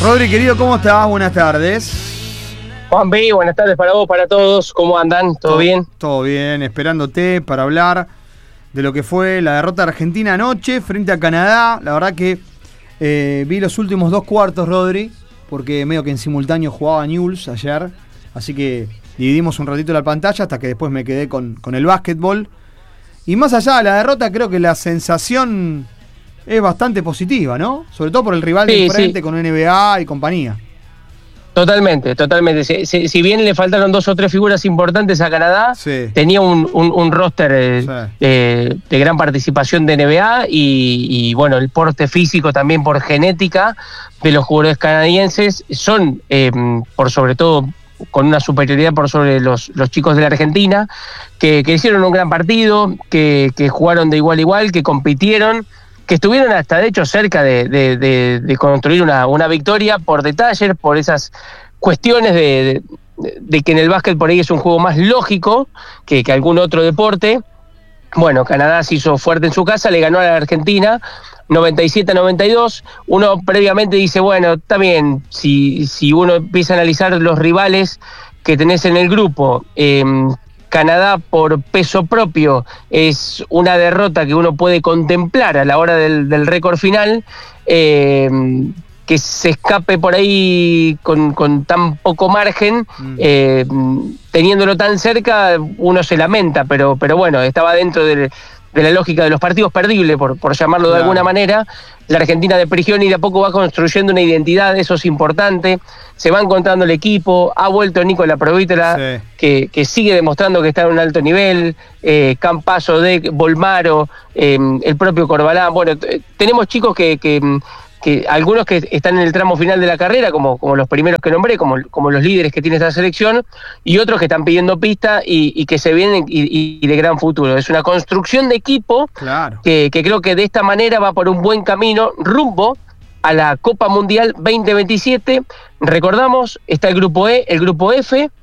Rodri, querido, ¿cómo estás? Buenas tardes. Juanpi, buenas tardes para vos, para todos. ¿Cómo andan? ¿Todo bien? Todo bien, esperándote para hablar de lo que fue la derrota de Argentina anoche frente a Canadá. La verdad que vi los últimos 2 cuartos, Rodri, porque medio que en simultáneo jugaba Newell's ayer, así que dividimos un ratito la pantalla hasta que después me quedé con el básquetbol. Y más allá de la derrota, creo que la sensación es bastante positiva, ¿no? Sobre todo por el rival de enfrente, sí, con NBA y compañía. Totalmente. Si bien le faltaron 2 o 3 figuras importantes a Canadá, sí, tenía un roster de gran participación de NBA y bueno, el porte físico también por genética de los jugadores canadienses son, por sobre todo, con una superioridad por sobre los chicos de la Argentina, que hicieron un gran partido, que jugaron de igual a igual, que compitieron, que estuvieron hasta de hecho cerca de construir una victoria por detalles, por esas cuestiones de que en el básquet por ahí es un juego más lógico que algún otro deporte. Bueno, Canadá se hizo fuerte en su casa, le ganó a la Argentina 97-92. Uno previamente dice, bueno, está bien, si uno empieza a analizar los rivales que tenés en el grupo, Canadá por peso propio es una derrota que uno puede contemplar a la hora del récord final, que se escape por ahí con tan poco margen, teniéndolo tan cerca, uno se lamenta, pero bueno, estaba dentro de la lógica de los partidos perdibles, por llamarlo de alguna manera. La Argentina de Prigioni de a poco va construyendo una identidad, eso es importante, se va encontrando el equipo, ha vuelto Nicola Provítola, sí, que sigue demostrando que está en un alto nivel, Campazzo, de Bolmaro, el propio Corbalán. Bueno, tenemos chicos que algunos que están en el tramo final de la carrera, como los primeros que nombré, como los líderes que tiene esta selección, y otros que están pidiendo pista y que se vienen y de gran futuro. Es una construcción de equipo, claro, que creo que de esta manera va por un buen camino rumbo a la Copa Mundial 2027. Recordamos, está el grupo E, el grupo F,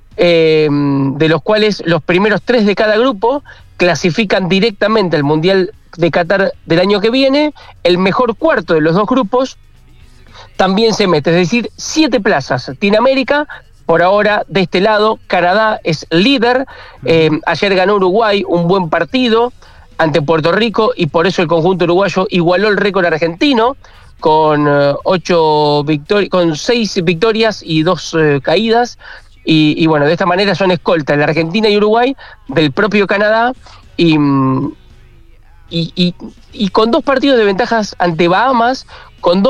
de los cuales los primeros 3 de cada grupo clasifican directamente al Mundial de Qatar del año que viene. El mejor cuarto de los 2 grupos también se mete, es decir, 7 plazas. Tiene América, por ahora de este lado, Canadá es líder. Ayer ganó Uruguay un buen partido ante Puerto Rico y por eso el conjunto uruguayo igualó el récord argentino con 6 victorias y 2 caídas. Y bueno, de esta manera son escoltas la Argentina y Uruguay del propio Canadá y con 2 partidos de ventajas ante Bahamas, con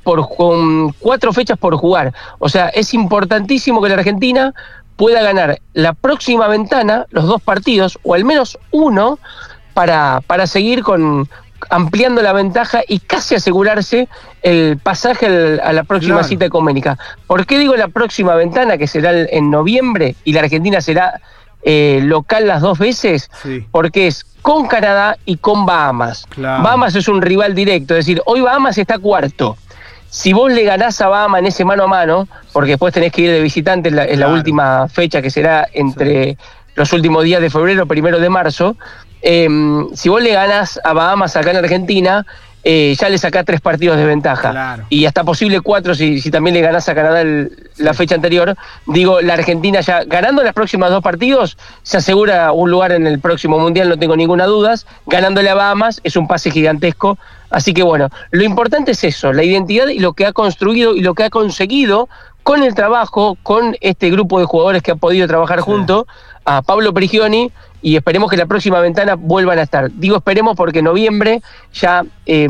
4 fechas por jugar. O sea, es importantísimo que la Argentina pueda ganar la próxima ventana, los 2 partidos, o al menos uno, para seguir ampliando la ventaja y casi asegurarse el pasaje a la próxima cita ecuménica. ¿Por qué digo la próxima ventana, que será en noviembre, y la Argentina será local las 2 veces? Sí. Porque es con Canadá y con Bahamas. Claro. Bahamas es un rival directo, es decir, hoy Bahamas está cuarto. Si vos le ganás a Bahamas en ese mano a mano, porque después tenés que ir de visitante en la última fecha, que será entre los últimos días de febrero, 1 de marzo, si vos le ganás a Bahamas acá en Argentina, ya le sacás 3 partidos de ventaja. Claro. Y hasta posible 4 si también le ganás a Canadá la fecha anterior. Digo, la Argentina ya ganando los próximos 2 partidos se asegura un lugar en el próximo Mundial, no tengo ninguna duda. Ganándole a Bahamas es un pase gigantesco. Así que bueno, lo importante es eso, la identidad y lo que ha construido y lo que ha conseguido con el trabajo, con este grupo de jugadores que ha podido trabajar junto a Pablo Prigioni, y esperemos que la próxima ventana vuelvan a estar. Digo esperemos porque en noviembre ya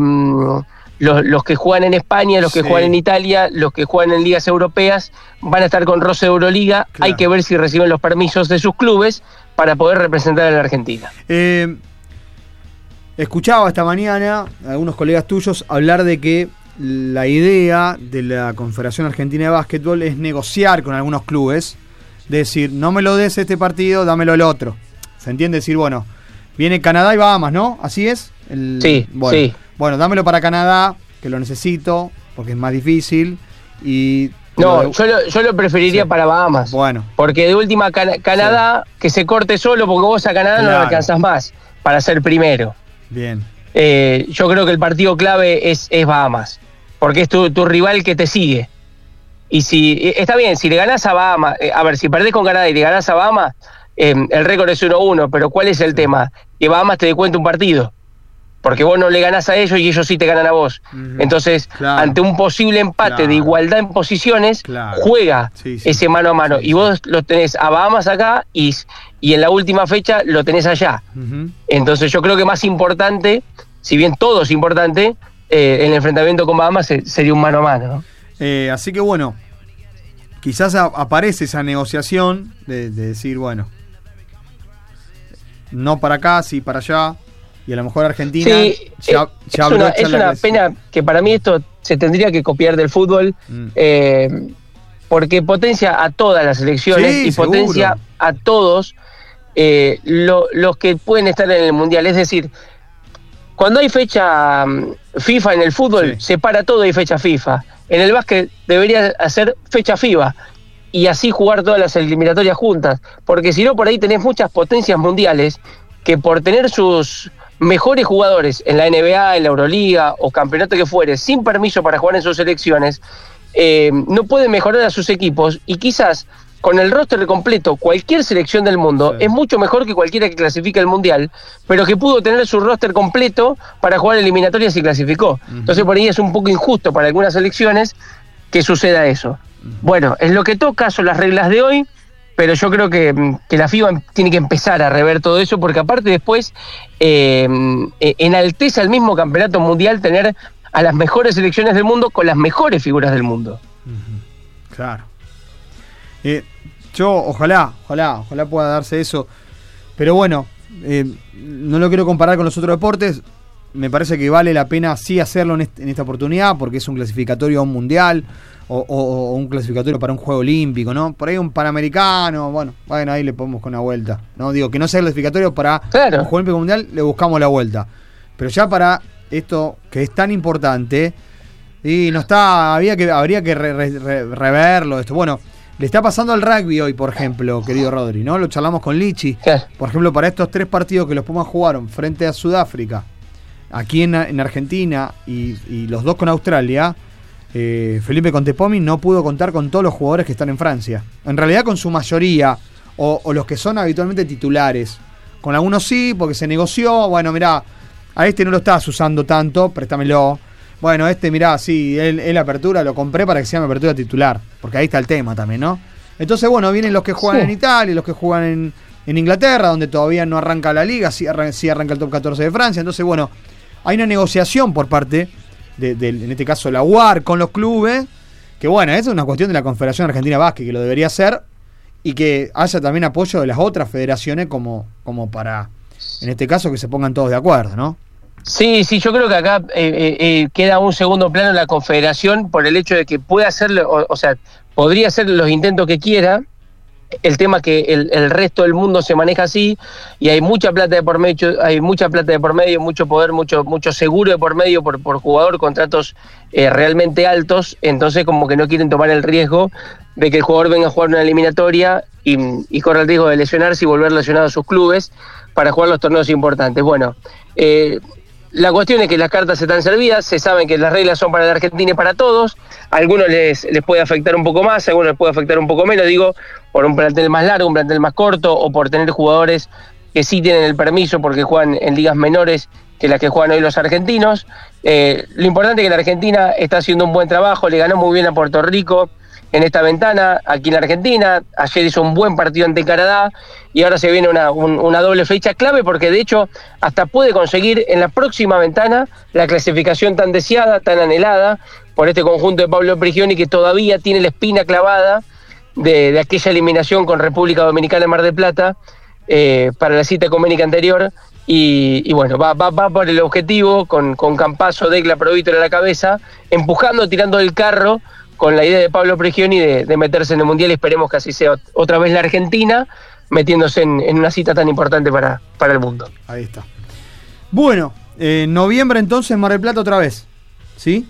los que juegan en España, los que juegan en Italia, los que juegan en ligas europeas van a estar con roce de Euroliga. Claro. Hay que ver si reciben los permisos de sus clubes para poder representar a la Argentina. Escuchaba esta mañana a algunos colegas tuyos hablar de que la idea de la Confederación Argentina de Básquetbol es negociar con algunos clubes, decir, no me lo des este partido, dámelo el otro. ¿Se entiende? Decir, bueno, viene Canadá y Bahamas, ¿no? ¿Así es? Sí. Bueno, dámelo para Canadá, que lo necesito, porque es más difícil. Y no, yo lo preferiría para Bahamas. Bueno. Porque de última, Canadá, que se corte solo, porque vos a Canadá no lo alcanzás más para ser primero. Bien. Yo creo que el partido clave es Bahamas. porque es tu rival que te sigue. Y si está bien, si le ganás a Bahamas, a ver, si perdés con Canadá y le ganás a Bahamas, el récord es 1-1, pero ¿cuál es el tema? Que Bahamas te dé cuenta un partido, porque vos no le ganás a ellos y ellos sí te ganan a vos. Entonces, ante un posible empate de igualdad en posiciones, juega ese mano a mano. Y vos lo tenés a Bahamas acá y en la última fecha lo tenés allá. Entonces yo creo que más importante, si bien todo es importante, el enfrentamiento con Bahamas sería un mano a mano, ¿no? Así que bueno, quizás aparece esa negociación de decir, bueno, no para acá, sí para allá, y a lo mejor Argentina es una pena que para mí esto se tendría que copiar del fútbol, porque potencia a todas las selecciones y seguro. Potencia a todos los que pueden estar en el Mundial. Es decir, cuando hay fecha FIFA en el fútbol, se para todo y fecha FIFA. En el básquet debería hacer fecha FIBA y así jugar todas las eliminatorias juntas, porque si no, por ahí tenés muchas potencias mundiales que por tener sus mejores jugadores en la NBA, en la Euroliga o campeonato que fuere, sin permiso para jugar en sus selecciones, no pueden mejorar a sus equipos, y quizás con el roster completo, cualquier selección del mundo es mucho mejor que cualquiera que clasifique al Mundial, pero que pudo tener su roster completo para jugar eliminatorias y clasificó. Entonces por ahí es un poco injusto para algunas selecciones que suceda eso. Bueno, es lo que toca, son las reglas de hoy, pero yo creo que la FIBA tiene que empezar a rever todo eso, porque aparte después enaltece al mismo campeonato mundial tener a las mejores selecciones del mundo con las mejores figuras del mundo. Claro. Yo ojalá pueda darse eso, pero bueno, no lo quiero comparar con los otros deportes. Me parece que vale la pena sí hacerlo en esta oportunidad, porque es un clasificatorio a un mundial o un clasificatorio para un juego olímpico, ¿no? Por ahí un panamericano, bueno, ahí le podemos con una vuelta, ¿no? Digo, que no sea clasificatorio para un juego olímpico mundial, le buscamos la vuelta. Pero ya para esto que es tan importante, y no está, habría que reverlo esto. Bueno, le está pasando al rugby hoy, por ejemplo, querido Rodri, ¿no? Lo charlamos con Lichi. Por ejemplo, para estos 3 partidos que los Pumas jugaron frente a Sudáfrica, aquí en Argentina y los 2 con Australia, Felipe Contepomi no pudo contar con todos los jugadores que están en Francia. En realidad con su mayoría, o los que son habitualmente titulares. Con algunos sí, porque se negoció. Bueno, mirá, a este no lo estás usando tanto, préstamelo. Bueno, mirá, sí, el apertura lo compré para que sea mi apertura titular, porque ahí está el tema también, ¿no? Entonces, bueno, vienen los que juegan en Italia, los que juegan en Inglaterra, donde todavía no arranca la liga, sí arranca el top 14 de Francia. Entonces, bueno, hay una negociación por parte en este caso la UAR con los clubes, que bueno, eso es una cuestión de la Confederación Argentina de Básquet, que lo debería hacer, y que haya también apoyo de las otras federaciones como para, en este caso, que se pongan todos de acuerdo, ¿no? Sí, yo creo que acá queda un segundo plano la Confederación por el hecho de que puede hacerlo, o sea, podría hacer los intentos que quiera. El tema que el resto del mundo se maneja así y hay mucha plata de por medio, mucho poder, mucho seguro de por medio por jugador, contratos realmente altos. Entonces como que no quieren tomar el riesgo de que el jugador venga a jugar una eliminatoria y corra el riesgo de lesionarse y volver lesionado a sus clubes para jugar los torneos importantes. Bueno, la cuestión es que las cartas están servidas, se saben que las reglas son para la Argentina y para todos. A algunos les puede afectar un poco más, a algunos les puede afectar un poco menos, digo, por un plantel más largo, un plantel más corto, o por tener jugadores que sí tienen el permiso porque juegan en ligas menores que las que juegan hoy los argentinos. Lo importante es que la Argentina está haciendo un buen trabajo, le ganó muy bien a Puerto Rico en esta ventana, aquí en Argentina. Ayer hizo un buen partido ante Canadá y ahora se viene una doble fecha clave, porque de hecho hasta puede conseguir en la próxima ventana la clasificación tan deseada, tan anhelada por este conjunto de Pablo Prigioni, que todavía tiene la espina clavada de aquella eliminación con República Dominicana en Mar del Plata para la cita ecuménica anterior. Y bueno, va por el objetivo con Campazzo, Decla, Provítor a la cabeza, empujando, tirando del carro con la idea de Pablo Prigioni de meterse en el Mundial, y esperemos que así sea otra vez la Argentina metiéndose en una cita tan importante para el mundo. Ahí está. Bueno, noviembre entonces Mar del Plata otra vez, ¿sí?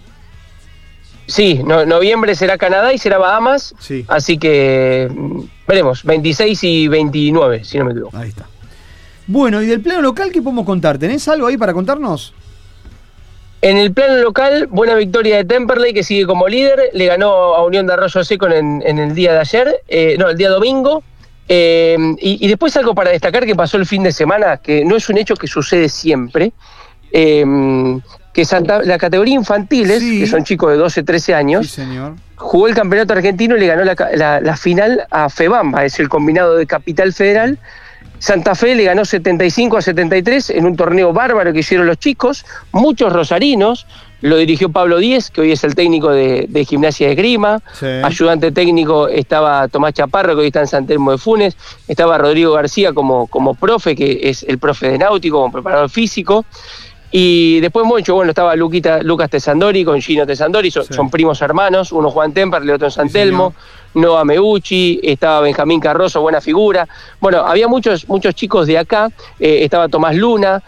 Sí, noviembre será Canadá y será Bahamas, sí. Así que veremos, 26 y 29, si no me equivoco. Ahí está. Bueno, y del plano local, ¿qué podemos contar? ¿Tenés algo ahí para contarnos? En el plano local, buena victoria de Temperley, que sigue como líder, le ganó a Unión de Arroyo Seco en el día de ayer, el día domingo. Y después algo para destacar que pasó el fin de semana, que no es un hecho que sucede siempre, que la categoría infantiles, que son chicos de 12, 13 años, jugó el campeonato argentino y le ganó la final a FEBAMBA, es el combinado de Capital Federal. Santa Fe le ganó 75-73 en un torneo bárbaro que hicieron los chicos, muchos rosarinos, lo dirigió Pablo Díez, que hoy es el técnico de Gimnasia de Esgrima, ayudante técnico estaba Tomás Chaparro, que hoy está en San Telmo de Funes, estaba Rodrigo García como profe, que es el profe de náutico, como preparador físico, y después estaba Lucas Tesandori con Gino Tesandori, son primos hermanos, uno Juan Temperley, otro en San Telmo, Noah Meucci, estaba Benjamín Carroso, buena figura. Bueno, había muchos chicos de acá, estaba Tomás Luna,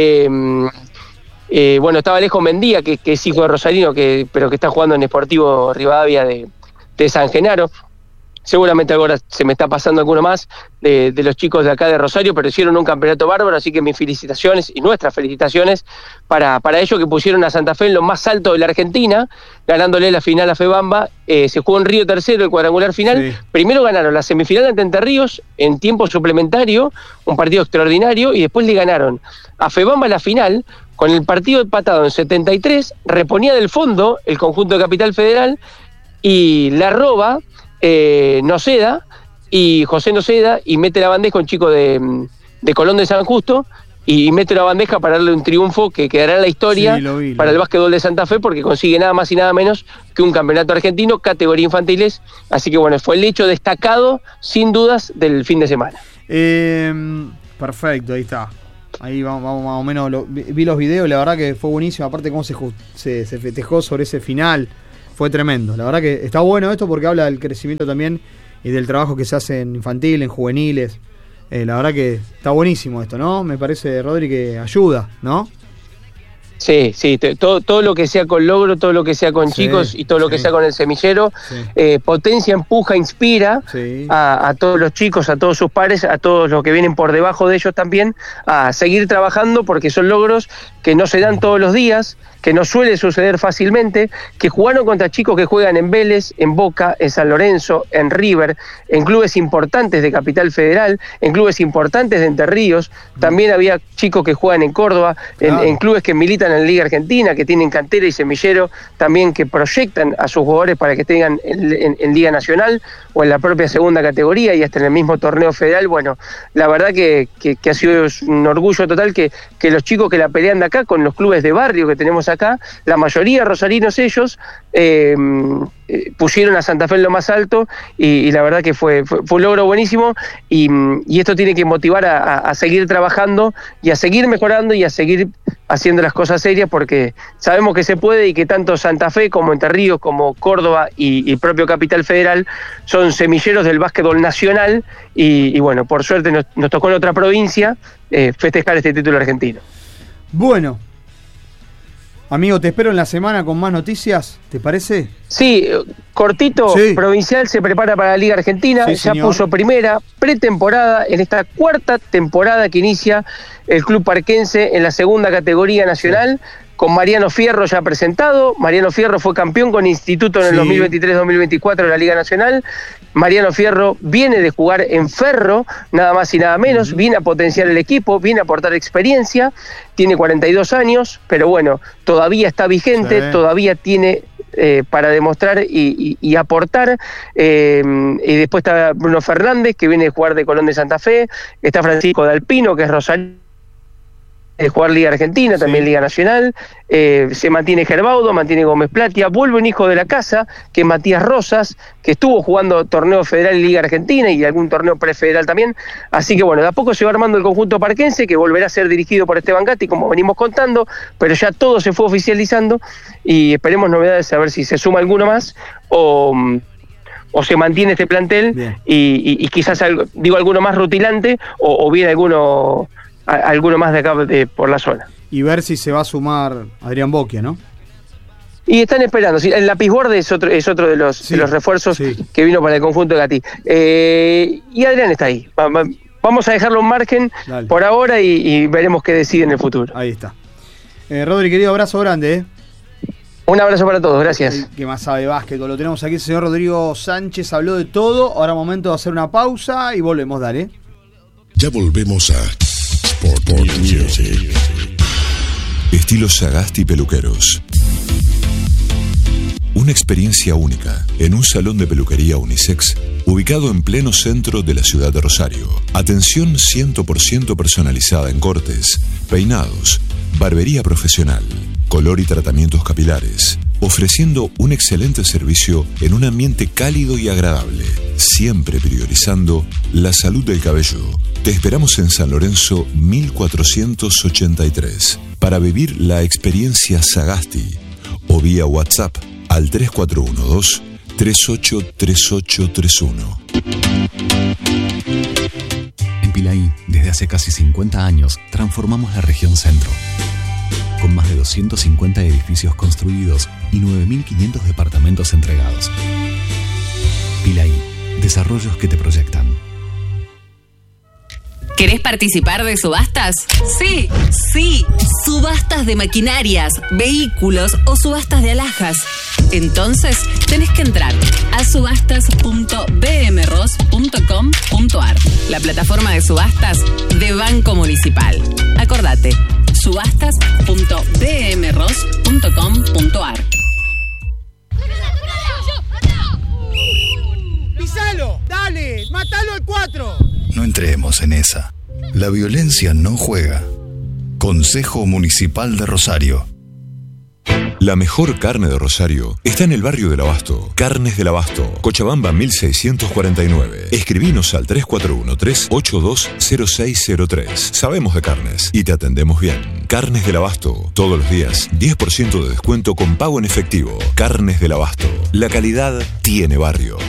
estaba Alejo Mendía, que es hijo de Rosarino, pero que está jugando en Sportivo Rivadavia de San Genaro. Seguramente ahora se me está pasando alguno más de los chicos de acá de Rosario, pero hicieron un campeonato bárbaro, así que mis felicitaciones y nuestras felicitaciones para ellos, que pusieron a Santa Fe en lo más alto de la Argentina, ganándole la final a FEBAMBA. Se jugó en Río Tercero el cuadrangular final. Sí. Primero ganaron la semifinal ante Entre Ríos en tiempo suplementario, un partido extraordinario, y después le ganaron a FEBAMBA la final con el partido empatado en 73, reponía del fondo el conjunto de Capital Federal y la roba Noceda y José Noceda, y mete la bandeja un chico de Colón de San Justo, y mete la bandeja para darle un triunfo que quedará en la historia para el básquetbol de Santa Fe, porque consigue nada más y nada menos que un campeonato argentino, categoría infantiles. Así que fue el hecho destacado, sin dudas, del fin de semana. Perfecto, ahí está. Ahí vamos más o menos, vi los videos, la verdad que fue buenísimo, aparte cómo se festejó sobre ese final. Fue tremendo. La verdad que está bueno esto porque habla del crecimiento también y del trabajo que se hace en infantil, en juveniles. La verdad que está buenísimo esto, ¿no? Me parece, Rodri, que ayuda, ¿no? Sí, todo lo que sea con logro, todo lo que sea con chicos y todo lo que sea con el semillero, potencia, empuja, inspira a todos los chicos, a todos sus pares, a todos los que vienen por debajo de ellos también, a seguir trabajando, porque son logros que no se dan todos los días, que no suele suceder fácilmente, que jugaron contra chicos que juegan en Vélez, en Boca, en San Lorenzo, en River, en clubes importantes de Capital Federal, en clubes importantes de Entre Ríos. También había chicos que juegan en Córdoba, en clubes que militan en la Liga Argentina, que tienen cantera y semillero, también que proyectan a sus jugadores para que tengan en Liga Nacional o en la propia segunda categoría y hasta en el mismo torneo federal. La verdad que ha sido un orgullo total que los chicos que la pelean de acá, con los clubes de barrio que tenemos acá, la mayoría rosarinos ellos, pusieron a Santa Fe en lo más alto, y la verdad que fue un logro buenísimo, y esto tiene que motivar a seguir trabajando y a seguir mejorando y a seguir haciendo las cosas serias, porque sabemos que se puede, y que tanto Santa Fe como Entre Ríos, como Córdoba y propio Capital Federal son semilleros del básquetbol nacional, y por suerte nos tocó en otra provincia festejar este título argentino. Bueno, amigo, te espero en la semana con más noticias, ¿te parece? Sí, cortito. Provincial se prepara para la Liga Argentina, ya señor. Puso primera pretemporada en esta cuarta temporada que inicia el club parquense en la segunda categoría nacional, con Mariano Fierro ya presentado. Mariano Fierro fue campeón con Instituto en el 2023-2024 de la Liga Nacional. Mariano Fierro viene de jugar en Ferro, nada más y nada menos, viene a potenciar el equipo, viene a aportar experiencia, tiene 42 años, pero todavía está vigente, todavía tiene para demostrar y aportar. Y después está Bruno Fernández, que viene de jugar de Colón de Santa Fe, está Francisco Dalpino, que es Rosario, de jugar Liga Argentina, también Liga Nacional. Se mantiene Gerbaudo, mantiene Gómez Platia, vuelve un hijo de la casa, que es Matías Rosas, que estuvo jugando torneo federal y Liga Argentina y algún torneo prefederal también. Así que de a poco se va armando el conjunto parquense, que volverá a ser dirigido por Esteban Gatti, como venimos contando, pero ya todo se fue oficializando, y esperemos novedades, a ver si se suma alguno más o se mantiene este plantel, y quizás alguno más rutilante, o viene alguno más de acá por la zona. Y ver si se va a sumar Adrián Bocchia, ¿no? Y están esperando. El Lapisborde es otro de los refuerzos que vino para el conjunto de Gatti. Y Adrián está ahí. Vamos a dejarlo en margen por ahora, y veremos qué decide en el futuro. Ahí está. Rodri, querido, abrazo grande. Un abrazo para todos, gracias. ¿Qué más sabe básquet? Lo tenemos aquí, el señor Rodrigo Sánchez habló de todo. Ahora momento de hacer una pausa y volvemos, dale. Ya volvemos a Sport Music. Estilo Sagasti Peluqueros. Una experiencia única en un salón de peluquería unisex ubicado en pleno centro de la ciudad de Rosario. Atención 100% personalizada en cortes, peinados, barbería profesional, color y tratamientos capilares, ofreciendo un excelente servicio en un ambiente cálido y agradable, siempre priorizando la salud del cabello. Te esperamos en San Lorenzo 1483 para vivir la experiencia Sagasti o vía WhatsApp al 3412-383831. En Pilaí, desde hace casi 50 años, transformamos la región centro. Con más de 250 edificios construidos y 9.500 departamentos entregados. Pilaí, desarrollos que te proyectan. ¿Querés participar de subastas? Sí, sí. Subastas de maquinarias, vehículos o subastas de alhajas. Entonces, tenés que entrar a subastas.bmros.com.ar, la plataforma de subastas de Banco Municipal. Acordate, subastas.bmros.com.ar. ¡Pisalo! ¡Dale! ¡Matalo al 4! No entremos en esa. La violencia no juega. Consejo Municipal de Rosario. La mejor carne de Rosario está en el barrio del Abasto. Carnes del Abasto, Cochabamba 1649. Escribinos al 3413-820603. Sabemos de carnes y te atendemos bien. Carnes del Abasto, todos los días 10% de descuento con pago en efectivo. Carnes del Abasto, la calidad tiene barrio.